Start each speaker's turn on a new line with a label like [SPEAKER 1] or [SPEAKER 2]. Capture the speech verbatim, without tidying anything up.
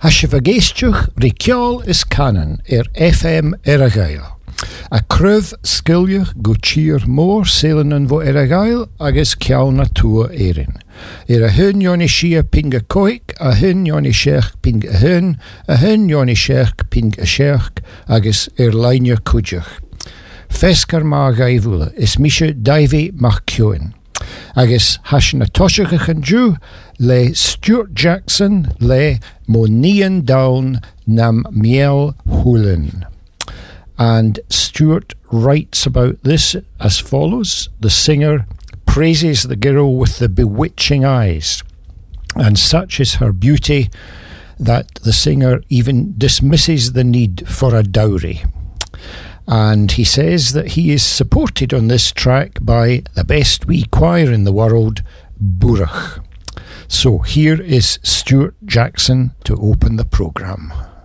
[SPEAKER 1] As je vergeestjoch Rikial is canon er F M er a gael. A cruv skiljoch go cheer more sailen vo er a gael agus ciauna tua erin. Er a hun joni shia pinga coic, a hun joni shech pinga hun, a hun joni shech pinga shech agus er lainja kujach. Feskar ma gaivula is misha Davy Machkioin. Agus hasna toshach and Jew le Stuart Jackson le Monian down nam miel hulin. And Stuart writes about this as follows. The singer praises the girl with the bewitching eyes, and such is her beauty that the singer even dismisses the need for a dowry. And he says that he is supported on this track by the best wee choir in the world, Burach. So here is Stuart Jackson to open the programme.